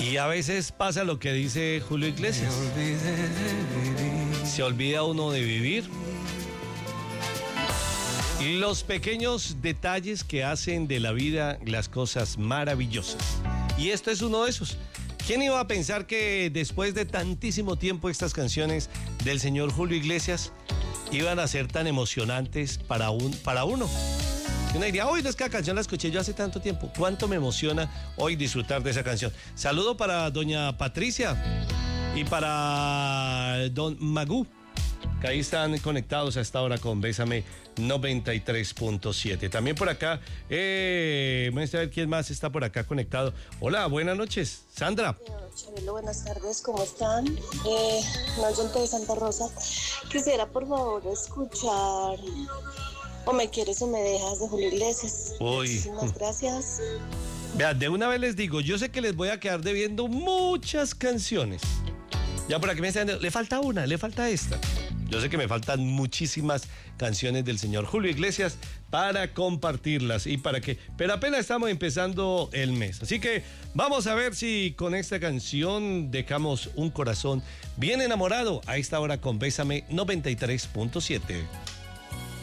Y a veces pasa lo que dice Julio Iglesias. Se olvida uno de vivir. Los pequeños detalles que hacen de la vida las cosas maravillosas. Y esto es uno de esos. ¿Quién iba a pensar que después de tantísimo tiempo estas canciones del señor Julio Iglesias iban a ser tan emocionantes para uno? Y uno diría, oye, es que la canción la escuché yo hace tanto tiempo. ¿Cuánto me emociona hoy disfrutar de esa canción? Saludo para doña Patricia y para don Magú, que ahí están conectados a esta hora con Bésame 93.7. También por acá, vamos a ver quién más está por acá conectado. Hola, buenas noches, Sandra. Chabelo, buenas tardes, ¿cómo están? No, yo de Santa Rosa. Quisiera, por favor, escuchar O me quieres o me dejas de Julio Iglesias. Uy. Muchísimas gracias. Vean, de una vez les digo, yo sé que les voy a quedar debiendo muchas canciones. Ya por aquí me están diciendo, le falta una, le falta esta. Yo sé que me faltan muchísimas canciones del señor Julio Iglesias para compartirlas y para que... Pero apenas estamos empezando el mes. Así que vamos a ver si con esta canción dejamos un corazón bien enamorado a esta hora con Bésame 93.7.